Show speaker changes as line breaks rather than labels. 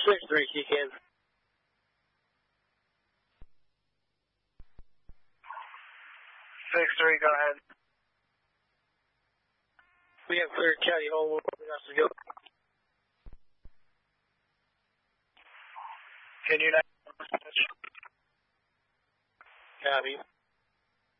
6-3, she can.
6-3, go ahead.
We have clear County Home. Let's go.
Can you not?
Copy.